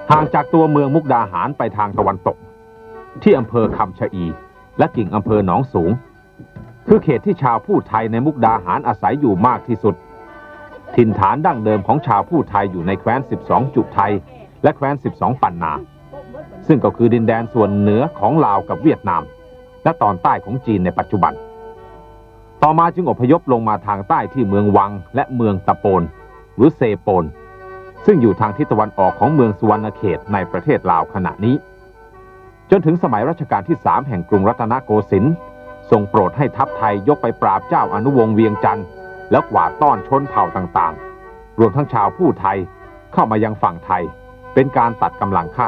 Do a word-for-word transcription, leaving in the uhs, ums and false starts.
ห่างจากตัวเมืองมุกดาหารไปทางตะวันตกที่อำเภอคำชะอีและกิ่งอำเภอหนองสูงคือเขตที่ชาวผู้ไทยในมุกดาหารอาศัยอยู่มากที่สุดถิ่นฐานดั้งเดิมของชาวผู้ไทยอยู่ในแคว้นสิบสองจุไทยและแคว้นสิบสองปันนาซึ่งก็คือดินแดนส่วนเหนือของลาวกับเวียดนามและตอนใต้ของจีนในปัจจุบันต่อมาจึงอพยพลงมาทางใต้ที่เมืองวังและเมืองตะโปนหรือเซโปนซึ่งอยู่ทางทิศตะวันออกของเมืองสุวรรณเขตในประเทศลาวขณะนี้จนถึงสมัยรัชกาลที่สามแห่งกรุงรัตนโกสินทร์ทรงโปรดให้ทัพไทยยกไปปราบเจ้าอนุวงศ์เวียงจันทร์แล้วกวาดต้อนชนเผ่าต่างๆรวมทั้งชาวผู้ไทยเข้ามายังฝั่งไทยเป็นการตัดกำลังข้า